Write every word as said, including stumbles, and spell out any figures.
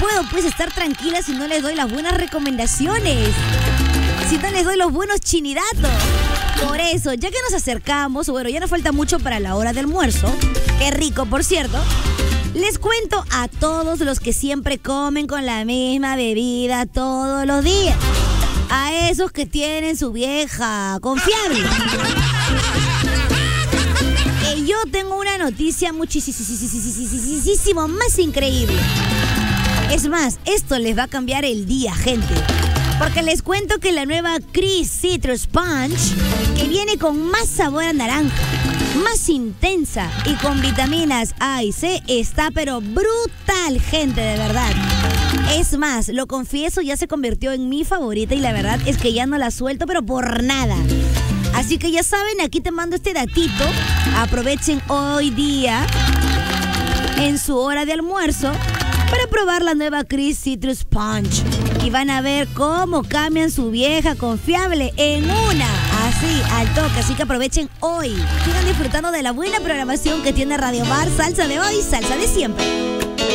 puedo pues estar tranquila si no les doy las buenas recomendaciones, si no les doy los buenos chinidatos. Por eso, ya que nos acercamos, bueno, ya nos falta mucho para la hora de almuerzo, qué rico por cierto, les cuento a todos los que siempre comen con la misma bebida todos los días, a esos que tienen su vieja confiable, que yo tengo una noticia muchísimo más increíble. Es más, esto les va a cambiar el día, gente. Porque les cuento que la nueva Cris Citrus Punch, que viene con más sabor a naranja, más intensa y con vitaminas A y C, está pero brutal, gente, de verdad. Es más, lo confieso, ya se convirtió en mi favorita y la verdad es que ya no la suelto, pero por nada. Así que ya saben, aquí te mando este datito. Aprovechen hoy día, en su hora de almuerzo, para probar la nueva Cris Citrus Punch. Y van a ver cómo cambian su vieja confiable en una, así, al toque. Así que aprovechen hoy. Sigan disfrutando de la buena programación que tiene Radio Bar. Salsa de hoy, salsa de siempre.